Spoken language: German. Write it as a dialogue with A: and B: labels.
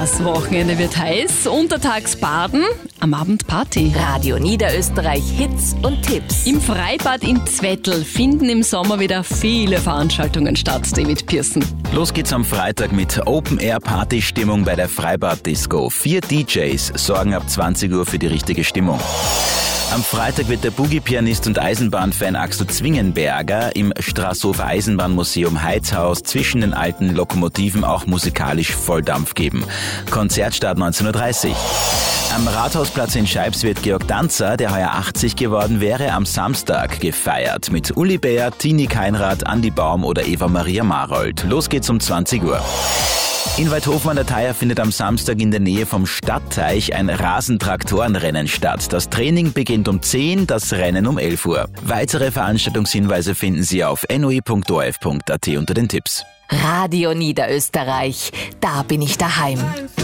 A: Das Wochenende wird heiß, untertags baden, am Abend Party.
B: Radio Niederösterreich Hits und Tipps.
A: Im Freibad in Zwettl finden im Sommer wieder viele Veranstaltungen statt, David Pearson.
C: Los geht's am Freitag mit Open-Air-Party-Stimmung bei der Freibad-Disco. 4 DJs sorgen ab 20 Uhr für die richtige Stimmung. Am Freitag wird der Boogie-Pianist und Eisenbahnfan Axel Zwingenberger im Straßhofer Eisenbahnmuseum Heizhaus zwischen den alten Lokomotiven auch musikalisch Volldampf geben. Konzertstart 19.30 Uhr. Am Rathausplatz in Scheibs wird Georg Danzer, der heuer 80 geworden wäre, am Samstag gefeiert. Mit Uli Bär, Tini Keinrad, Andi Baum oder Eva Maria Marold. Los geht's um 20 Uhr. In Weidhofen an der Thaya findet am Samstag in der Nähe vom Stadtteich ein Rasentraktorenrennen statt. Das Training beginnt um 10, das Rennen um 11 Uhr. Weitere Veranstaltungshinweise finden Sie auf noi.orf.at unter den Tipps.
B: Radio Niederösterreich, da bin ich daheim.